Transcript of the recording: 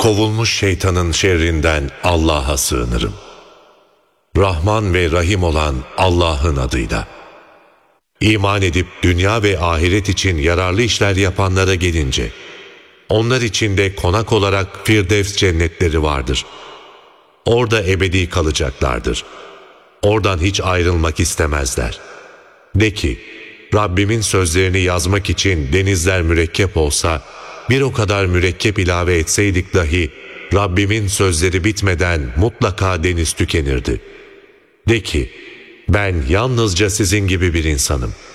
Kovulmuş şeytanın şerrinden Allah'a sığınırım. Rahman ve Rahim olan Allah'ın adıyla. İman edip dünya ve ahiret için yararlı işler yapanlara gelince, onlar için de konak olarak Firdevs cennetleri vardır. Orada ebedi kalacaklardır. Oradan hiç ayrılmak istemezler. De ki, Rabbimin sözlerini yazmak için denizler mürekkep olsa, bir o kadar mürekkep ilave etseydik dahi, Rabbimin sözleri bitmeden mutlaka deniz tükenirdi. De ki, ben yalnızca sizin gibi bir insanım.